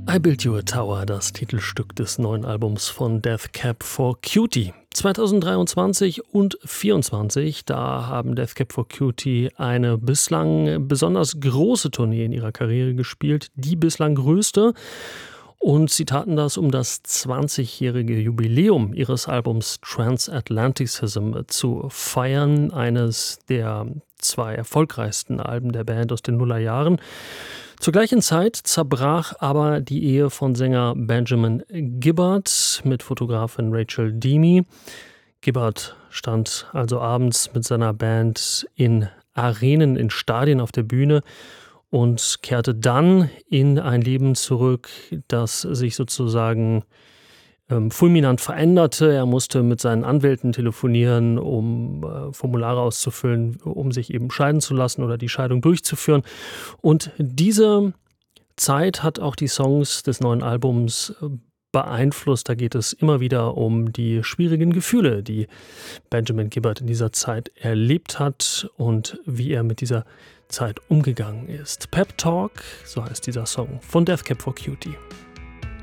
I Built You a Tower, das Titelstück des neuen Albums von Death Cab for Cutie. 2023 und 2024, da haben Death Cab for Cutie eine bislang besonders große Tournee in ihrer Karriere gespielt, die bislang größte. Und sie taten das, um das 20-jährige Jubiläum ihres Albums Transatlanticism zu feiern, eines der zwei erfolgreichsten Alben der Band aus den Nullerjahren. Zur gleichen Zeit zerbrach aber die Ehe von Sänger Benjamin Gibbard mit Fotografin Rachel Demy. Gibbard stand also abends mit seiner Band in Arenen, in Stadien auf der Bühne und kehrte dann in ein Leben zurück, das sich sozusagen fulminant veränderte. Er musste mit seinen Anwälten telefonieren, um Formulare auszufüllen, um sich eben scheiden zu lassen oder die Scheidung durchzuführen. Und diese Zeit hat auch die Songs des neuen Albums beeinflusst. Da geht es immer wieder um die schwierigen Gefühle, die Benjamin Gibbard in dieser Zeit erlebt hat und wie er mit dieser Zeit umgegangen ist. Pep Talk, so heißt dieser Song von Death Cab for Cutie.